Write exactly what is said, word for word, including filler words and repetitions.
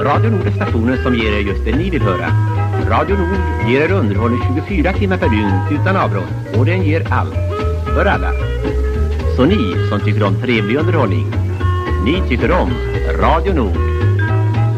Radio Nord är stationen som ger er just det ni vill höra. Radio Nord ger er underhållning tjugofyra timmar per dygn utan avbrott. Och den ger allt. För alla. Så ni som tycker om trevlig underhållning, ni tycker om Radio Nord.